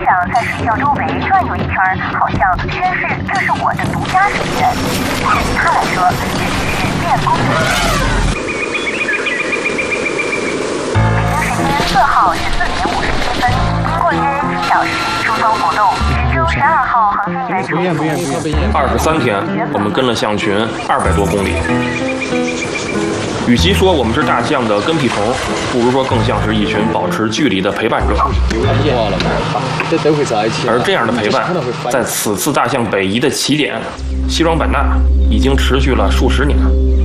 想在水窖周围转悠一圈，好像宣誓这是我的独家水源。对于他来说，这只是练功的事。北京时间4号14点57分，经过约1小时疏松活动，神舟12号航天员 23天，我们跟了象群200多公里。与其说我们是大象的跟屁虫，不如说更像是一群保持距离的陪伴者。而这样的陪伴，在此次大象北移的起点西双版纳，已经持续了数十年。